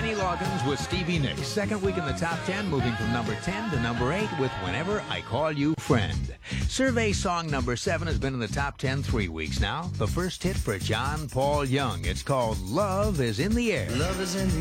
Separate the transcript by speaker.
Speaker 1: Kenny Loggins with Stevie Nicks. Second week in the top 10, moving from number 10 to number 8 with Whenever I Call You Friend. Survey song number 7 has been in the top 10 3 weeks now. The first hit for John Paul Young. It's called Love is in the Air.
Speaker 2: Love is in the